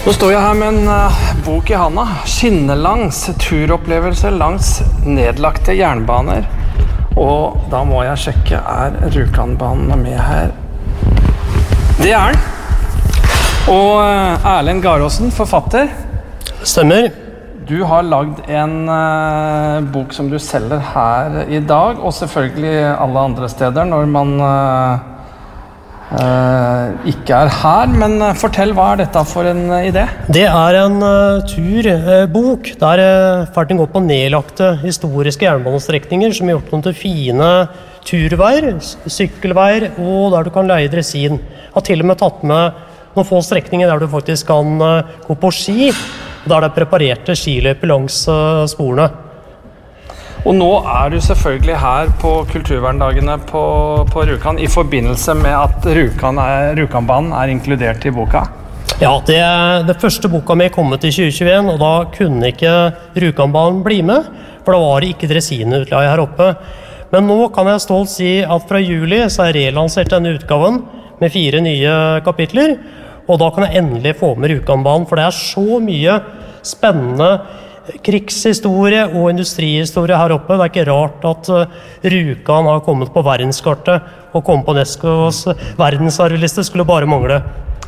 Nå står jeg her med en bok i handa. Skinnelangs turopplevelse langs nedlagte jernbaner. Og da må jeg sjekke, Rjukanbanen med her? Det den. Og Erlend Garåsen, forfatter. Stemmer. Du har lagd en bok som du selger her i dag, og selvfølgelig alle andre steder når man ikke her, men fortell, hva dette for en idé? Det en turbok der farten går på nedlagte historiske jernbanestrekninger som gjort noen til fine turveier, sykkelveier, og der du kan leie dresin. Jeg har til og med tatt med noen få strekninger der du faktisk kan gå på ski, og der det preparerte skiløper langs sporene. Og nå du selvfølgelig her på Kulturverndagene på Rjukan i forbindelse med at Rjukanbanen inkludert i boka. Ja, det første boka mi kom ut i 2021, og da kunne ikke Rjukanbanen bli med, for da var det ikke dresinutleie her oppe. Men nå kan jeg stolt si at fra juli så relansert denne utgaven med 4 nye kapitler, og da kan jeg endelig få med Rjukanbanen, for det så mye spennende krigshistorie og industrihistorie her oppe. Det ikke rart at Rjukan har kommet på verdenskartet og kommet på UNESCOs verdensarvliste, skulle bare mangle.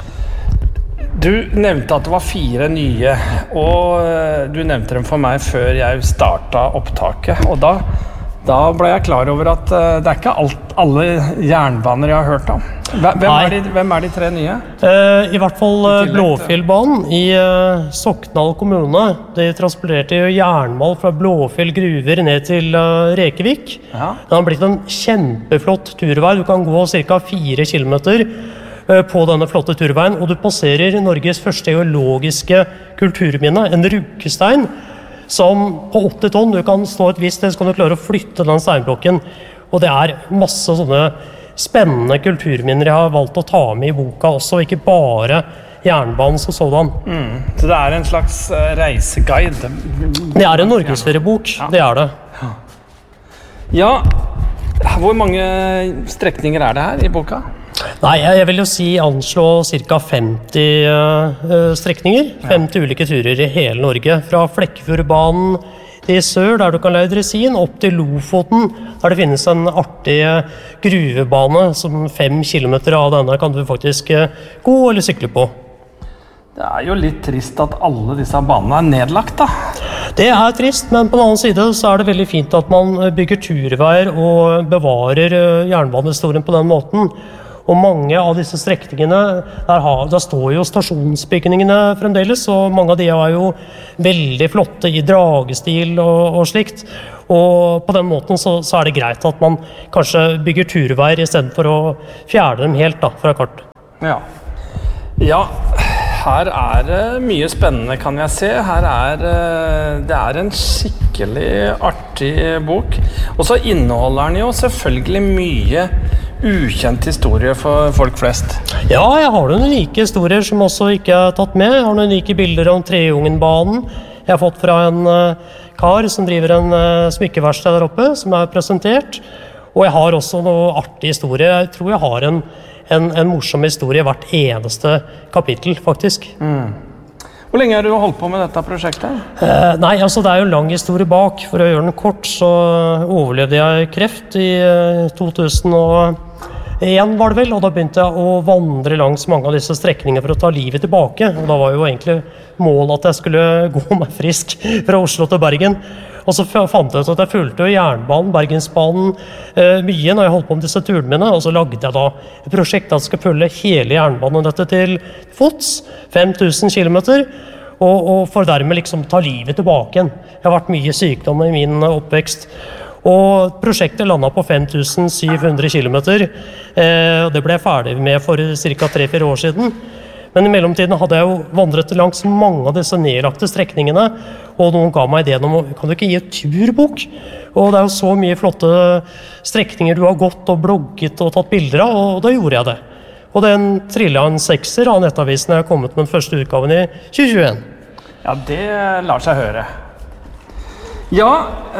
Du nevnte at det var 4 nye, og du nevnte dem for meg før jeg startet opptaket, og da ble jeg klar over at det ikke alle jernbaner jeg har hørt om. Hvem de 3 nye? I hvert fall Blåfjellbanen i Sokndal kommune. De transporterte jernmal fra Blåfjell gruver ned til Rekevik. Ja. Det har blitt en kjempeflott turvei. Du kan gå ca. 4 kilometer på denne flotte turveien, og du passerer Norges første geologiske kulturminne, en ruggestein, som på 80 tonn, du kan stå et visst sted, så kan du klare å flytte den steinblokken. Og det masse sånne spennende kulturminner jeg har valgt å ta med i boka også, ikke bare jernbanen som sådan. Så det en slags reiseguide? Det en norgesferiebok, ja. Det det. Ja, hvor mange strekninger det her i boka? Nei, jeg vil jo anslå ca. 50 strekninger, 50 ulike turer i hele Norge, fra Flekkefjordbanen i sør, der du kan leie dresin, opp til Lofoten, der det finnes en artig gruvebane, som 5 kilometer av denne kan du faktisk gå eller sykle på. Det jo litt trist at alle disse banene nedlagt, da. Det trist, men på den annen side så det veldig fint at man bygger turveier og bevarer jernbanehistorien på den måten. Og mange av disse strekningene, der står jo stasjonsbygningene fremdeles, og mange av de jo veldig flotte i dragestil og slikt. Og på den måten så det greit at man kanskje bygger turveier i stedet for å fjerne dem helt da, fra kart. Ja, her det mye spennende, kan jeg se. Her det en skikkelig artig bok. Og så inneholder den jo selvfølgelig mye ukjent historie for folk flest. Ja, jeg har noen unike historier som også ikke tatt med. Jeg har noen unike bilder om Treungenbanen. Jeg har fått fra en kar som driver en smykkeverksted der oppe, som presentert. Og jeg har også noen artig historie. Jeg tror jeg har en morsom historie hvert eneste kapittel, faktisk. Hvor lenge har du holdt på med dette prosjektet? Nei, altså det jo en lang historie bak. For å gjøre den kort, så overlevde jeg kreft i 2001 var det vel, og da begynte jeg å vandre langs mange av disse strekningene for å ta livet tilbake. Og da var jo egentlig målet at jeg skulle gå meg frisk fra Oslo til Bergen. Og så fant jeg ut at jeg fulgte jernbanen, Bergensbanen, mye når jeg holdt på med disse turene mine, og så lagde jeg da et prosjekt at jeg skal følge hele jernbanen dette til fots, 5000 kilometer, og for dermed liksom ta livet tilbake igjen. Jeg har vært mye sykdom i min oppvekst, og prosjektet landet på 5700 kilometer, og det ble jeg ferdig med for ca. 3-4 år siden. Men i mellomtiden hadde jeg jo vandret langs mange av disse nedlagte strekningene, og noen ga meg ideen om, kan du ikke gi et turbok? Og det jo så mye flotte strekninger du har gått og blogget og tatt bilder av, og da gjorde jeg det. Og den trillet en 6er av Nettavisen jeg har kommet med den første utgaven i 2021. Ja, det lar seg høre. Ja,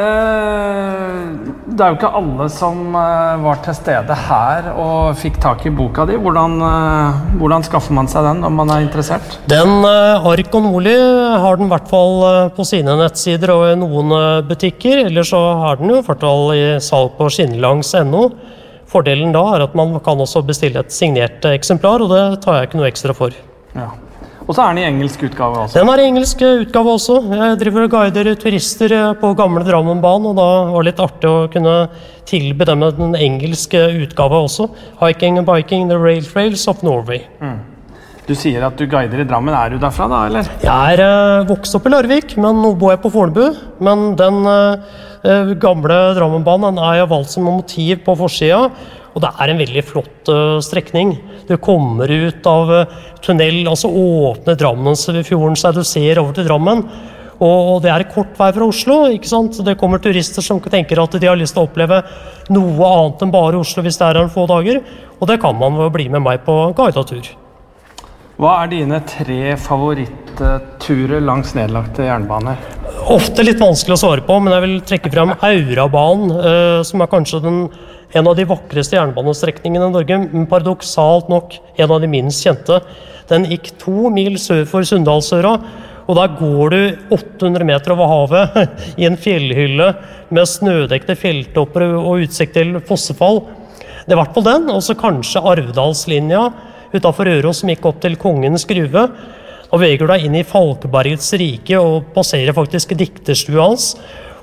det jo ikke alle som var til stede her og fikk tak I boka di. Hvordan skaffer man seg den om man interessert? Den Ark og Nordli har den I hvert fall på sine nettsider og I noen butikker, eller så har den jo I hvert fall I salg på skinnlangs.no. Fordelen da at man kan også bestille et signert eksemplar, og det tar jeg ikke noe ekstra for. Ja. Og så den I engelsk utgave også? Den I engelsk utgave også. Jeg driver og guider turister på gamle Drammenbanen, og da var det litt artig å kunne tilby dem den engelske utgave også. Hiking and Biking, The Rail Trails of Norway. Du sier at du guider I Drammen. Du derfra da, eller? Jeg vokst opp I Larvik, men nå bor jeg på Fornebu. Men den gamle Drammenbanen jeg valgt som motiv på forsida, og det en veldig flott strekning. Du kommer ut av tunnel, altså åpne Drammensfjorden, så du ser over til Drammen. Og det kort vei fra Oslo, ikke sant? Det kommer turister som tenker at de har lyst til å oppleve noe annet enn bare Oslo hvis det en få dager. Og det kan man bli med meg på guidetur. Hva dine 3 favoritturer langs nedlagte jernbaner? Ofte litt vanskelig å svare på, men jeg vil trekke frem Aurabanen, som kanskje en av de vakreste jernbanestrekningene I Norge, men paradoksalt nok en av de minst kjente. Den gikk 2 mil sør for Sunndalsøra, og der går du 800 meter over havet I en fjellhylle med snødekte fjelltopper og utsikt til fossefall. Det I hvert fall den, og så kanskje Arvdalslinja utenfor Røros som gikk opp til Kongens Gruve. Og beveger deg inn I Falkebergets rike og passerer faktisk dikterstua hans.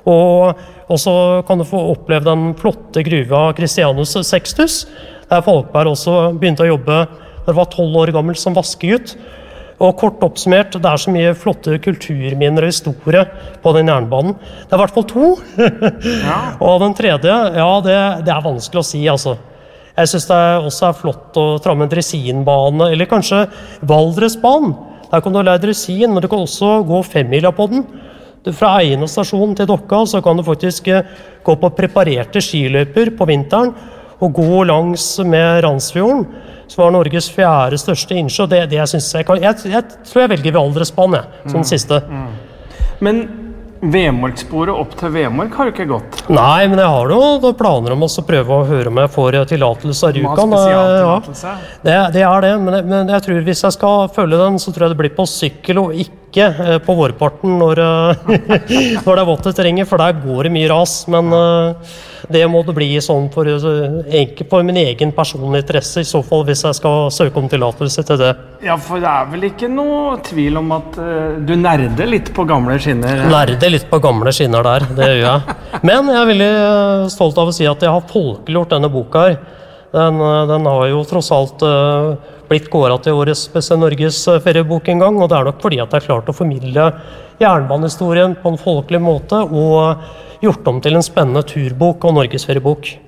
Og så kan du få oppleve den flotte gruva Christianus Sextus, der Falkeberg også begynte å jobbe da han var 12 år gammel som vaskegutt. Og kort oppsummert, det så mye flotte kulturminner og historie på den jernbanen. Det I hvert fall 2. Ja. Og den tredje, ja, det vanskelig å si, altså. Jeg synes det også flott å tra med en dresinbane, eller kanskje Valdresbanen. Der kan du lære dresin, men du kan også gå 5-mila på den. Fra Eiene stasjon til Dokka så kan du faktisk gå på preparerte skiløyper på vinteren og gå langs med Randsfjorden, som var Norges 4. største innsjø. Det synes jeg tror jeg velger Valdresbanen, som den siste. Men Vemorksporet opp til Vemork har du ikke gått? Nei, men jeg har jo planer om å prøve å høre om jeg får tillatelse av Rjukan. Spesialtillatelse? Ja, det det, men jeg tror hvis jeg skal følge den, så tror jeg det blir på sykkel og ikke på vårparten når det vått terrenget, for der går det mye ras, men det må det bli sånn for min egen personlige interesse, I så fall hvis jeg skal søke om tillatelse til det. Ja, for det vel ikke noe tvil om at du nerder litt på gamle skinner? Nerder litt på gamle skinner der, det gjør jeg. Men jeg veldig stolt av å si at jeg har folkeliggjort denne boka her. Den har jo tross alt blitt kåret til årets beste Norges feriebok en gang, og det nok fordi at jeg har klart å formidle jernbanehistorien på en folkelig måte og gjort om til en spennende turbok og Norges feriebok.